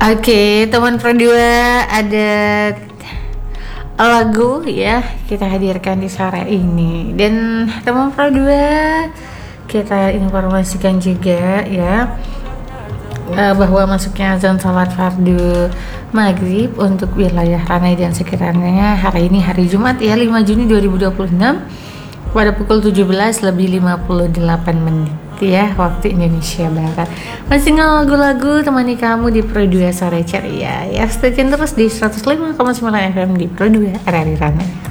Oke, teman Pro 2, ada lagu ya kita hadirkan di sore ini. Dan teman Pro 2, kita informasikan juga ya bahwa masuknya azan salat fardu maghrib untuk wilayah Ranai dan sekitarnya hari ini, hari Jumat ya, 5 Juni 2026 pada pukul 17.58 ya, waktu Indonesia Barat. Masih lagu-lagu temani kamu di Pro 2 Sore Ceria ya. Stay tune terus di 105,9 FM di Pro 2 RRI Ranai.